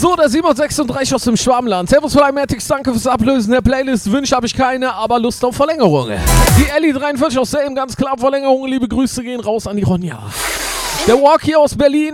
So, der 736 aus dem Schwabenland. Servus Flymatix, danke fürs Ablösen der Playlist. Wünsche habe ich keine, aber Lust auf Verlängerung. Die Ellie 43 aus Selm, ganz klar Verlängerung. Liebe Grüße gehen raus an die Ronja. Der Walkie aus Berlin.